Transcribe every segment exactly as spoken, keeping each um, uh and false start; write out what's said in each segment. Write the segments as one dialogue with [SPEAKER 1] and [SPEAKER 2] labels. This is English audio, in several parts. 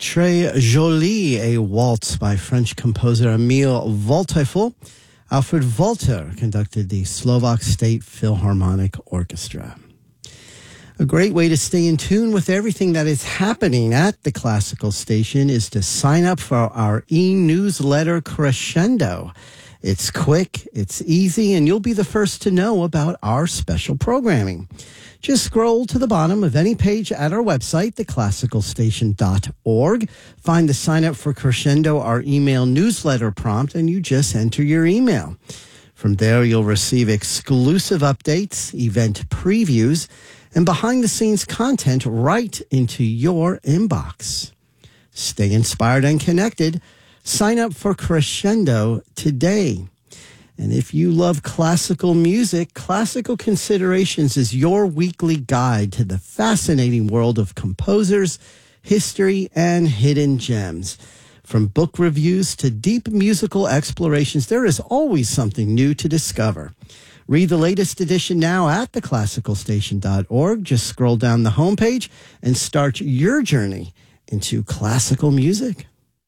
[SPEAKER 1] Très Jolie, a waltz by French composer Emile Waldteufel. Alfred Walter conducted the Slovak State Philharmonic Orchestra. A great way to stay in tune with everything that is happening at the Classical Station is to sign up for our e-newsletter Crescendo. It's quick, it's easy, and you'll be the first to know about our special programming. Just scroll to the bottom of any page at our website, the classical station dot org. Find the Sign Up for Crescendo, our email newsletter prompt, and you just enter your email. From there, you'll receive exclusive updates, event previews, and behind-the-scenes content right into your inbox. Stay inspired and connected. Sign up for Crescendo today. And if you love classical music, Classical Considerations is your weekly guide to the fascinating world of composers, history, and hidden gems. From book reviews to deep musical explorations, there is always something new to discover. Read the latest edition now at the classical station dot org. Just scroll down the homepage and start your journey into classical music.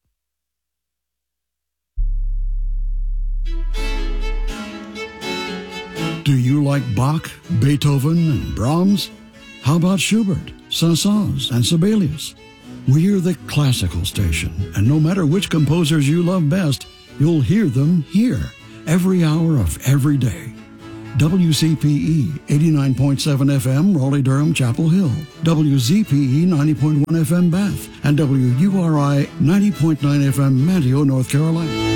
[SPEAKER 2] Do you like Bach, Beethoven, and Brahms? How about Schubert, Saint-Saëns, and Sibelius? We're the Classical Station, and no matter which composers you love best, you'll hear them here, every hour of every day. W C P E eighty-nine point seven F M, Raleigh-Durham, Chapel Hill, W Z P E ninety point one F M, Bath, and W U R I ninety point nine F M, Manteo, North Carolina.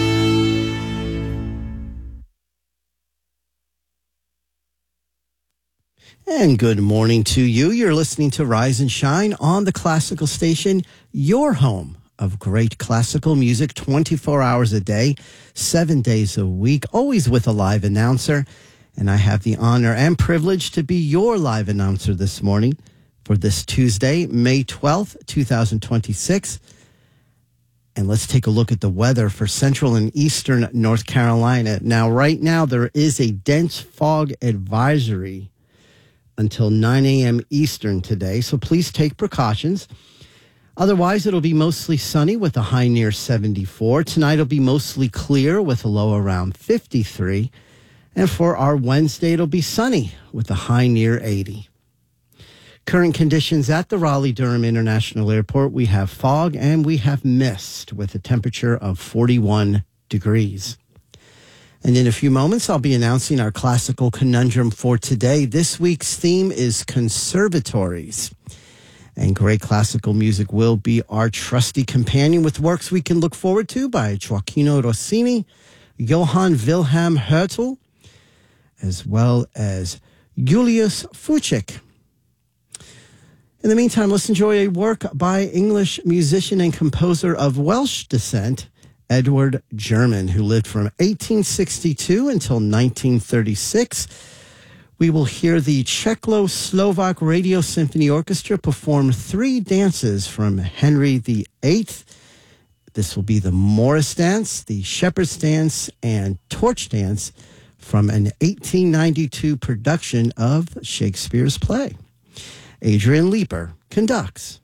[SPEAKER 1] And good morning to you. You're listening to Rise and Shine on the Classical Station, your home of great classical music twenty-four hours a day, seven days a week, always with a live announcer. And I have the honor and privilege to be your live announcer this morning for this Tuesday, May twelfth, twenty twenty-six. And let's take a look at the weather for central and eastern North Carolina. Now, right now, there is a dense fog advisory until nine a.m. Eastern today, so please take precautions. Otherwise, it'll be mostly sunny with a high near seventy-four. Tonight will be mostly clear with a low around fifty-three. And for our Wednesday, it'll be sunny with a high near eighty. Current conditions at the Raleigh-Durham International Airport, we have fog and we have mist with a temperature of forty-one degrees. And in a few moments, I'll be announcing our classical conundrum for today. This week's theme is conservatories. And great classical music will be our trusty companion with works we can look forward to by Gioacchino Rossini, Johann Wilhelm Hertel, as well as Julius Fuchs. In the meantime, let's enjoy a work by English musician and composer of Welsh descent, Edward German, who lived from eighteen sixty-two until nineteen thirty-six. We will hear the Czechoslovak Radio Symphony Orchestra perform three dances from Henry the Eighth. This will be the Morris Dance, the Shepherd's Dance, and Torch Dance from an eighteen ninety-two production of Shakespeare's play. Adrian Leeper conducts.